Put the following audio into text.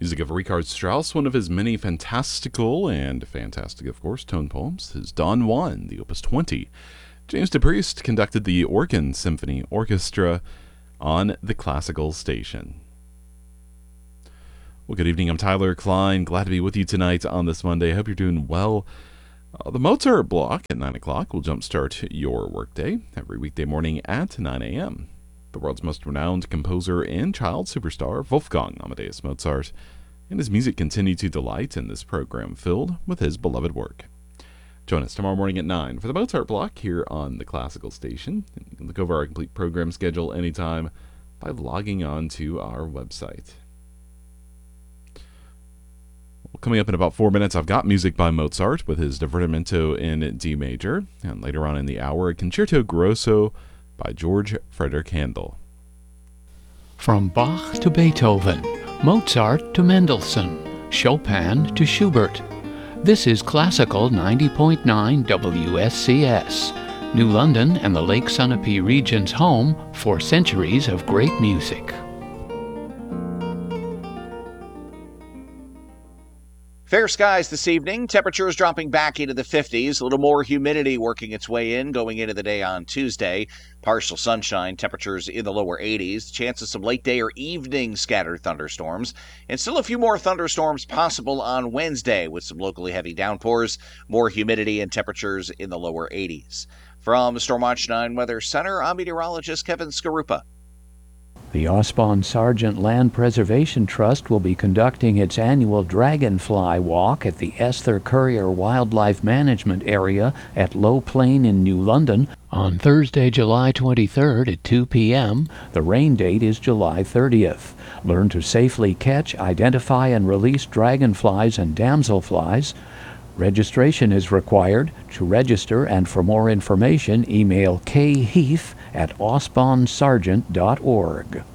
Music of Richard Strauss, one of his many fantastical and fantastic, of course, tone poems, is Don Juan, the Opus 20. James DePriest conducted the Organ Symphony Orchestra on the classical station. Well, good evening. I'm Tyler Klein. Glad to be with you tonight on this Monday. I hope you're doing well. The Mozart block at 9 o'clock will jumpstart your workday every weekday morning at 9 a.m. The world's most renowned composer and child superstar, Wolfgang Amadeus Mozart, and his music continue to delight in this program filled with his beloved work. Join us tomorrow morning at 9 for the Mozart block here on the Classical Station. You can look over our complete program schedule anytime by logging on to our website. Coming up in about 4 minutes, I've got music by Mozart with his Divertimento in D major, and later on in the hour, a Concerto Grosso by George Frederick Handel. From Bach to Beethoven, Mozart to Mendelssohn, Chopin to Schubert. This is Classical 90.9 WSCS, New London and the Lake Sunapee region's home for centuries of great music. Fair skies this evening. Temperatures dropping back into the 50s. A little more humidity working its way in going into the day on Tuesday. Partial sunshine. Temperatures in the lower 80s. Chance of some late day or evening scattered thunderstorms. And still a few more thunderstorms possible on Wednesday with some locally heavy downpours. More humidity and temperatures in the lower 80s. From Stormwatch 9 Weather Center, I'm meteorologist Kevin Skarupa. The Osbon Sargent Land Preservation Trust will be conducting its annual Dragonfly Walk at the Esther Currier Wildlife Management Area at Low Plain in New London on Thursday, July 23rd at 2 p.m. The rain date is July 30th. Learn to safely catch, identify, and release dragonflies and damselflies. Registration is required. To register and for more information, email kheath@osbonsargent.org.